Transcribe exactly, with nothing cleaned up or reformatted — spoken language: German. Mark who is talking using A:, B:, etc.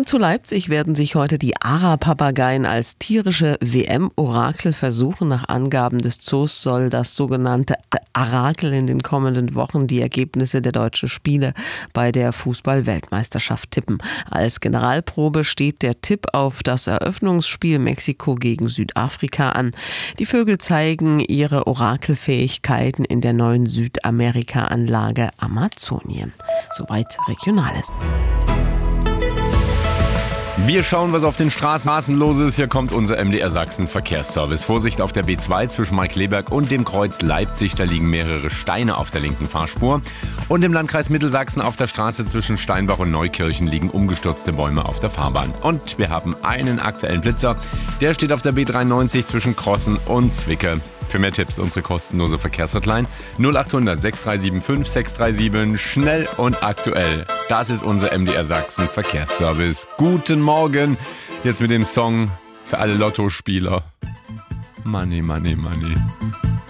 A: zu Leipzig werden sich heute die Ara-Papageien als tierische W M-Orakel versuchen. Nach Angaben des Zoos soll das sogenannte Arakel in den kommenden Wochen die Ergebnisse der deutschen Spiele bei der Fußball-Weltmeisterschaft tippen. Als Generalprobe steht der Tipp auf das Eröffnungsspiel Mexiko gegen Südafrika an. Die Vögel zeigen ihre Orakelfähigkeiten in der neuen Südamerika-Anlage Amazonien. Soweit Regionales.
B: Wir schauen, was auf den Straßen los ist. Hier kommt unser M D R Sachsen Verkehrsservice. Vorsicht auf der B zwei zwischen Markkleeberg und dem Kreuz Leipzig. Da liegen mehrere Steine auf der linken Fahrspur. Und im Landkreis Mittelsachsen auf der Straße zwischen Steinbach und Neukirchen liegen umgestürzte Bäume auf der Fahrbahn. Und wir haben einen aktuellen Blitzer. Der steht auf der B dreiundneunzig zwischen Crossen und Zwickau. Für mehr Tipps unsere kostenlose Verkehrshotline null acht hundert sechs drei sieben fünf sechs drei sieben. Schnell und aktuell. Das ist unser M D R Sachsen Verkehrsservice. Guten Morgen. Jetzt mit dem Song für alle Lottospieler. Money, money, money.